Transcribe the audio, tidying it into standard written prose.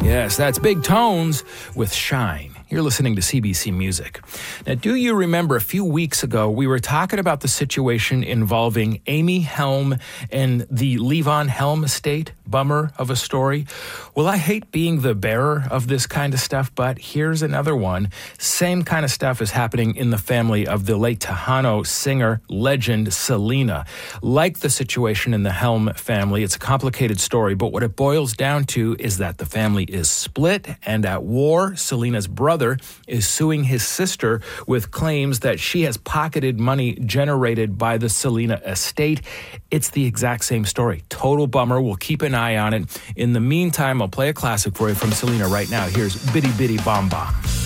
Yes, that's Big Tones with Shine. You're listening to CBC Music. Now, do you remember a few weeks ago, we were talking about the situation involving Amy Helm and the Levon Helm estate? Bummer of a story. Well, I hate being the bearer of this kind of stuff, but here's another one. Same kind of stuff is happening in the family of the late Tejano singer legend Selena. Like the situation in the Helm family, it's a complicated story, but what it boils down to is that the family is split and at war. Selena's brother is suing his sister with claims that she has pocketed money generated by the Selena estate. It's the exact same story. Total bummer. We'll keep an eye on it. In the meantime, I'll play a classic for you from Selena right now. Here's Bitty Bitty Bom Bom.